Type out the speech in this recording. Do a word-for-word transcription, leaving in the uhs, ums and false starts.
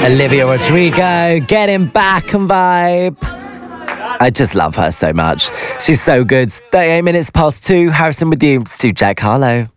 Olivia Rodrigo, Getting Back and Vibe. I just love her so much. She's so good. thirty-eight minutes past two. Harrison with you. Stu Jack Harlow.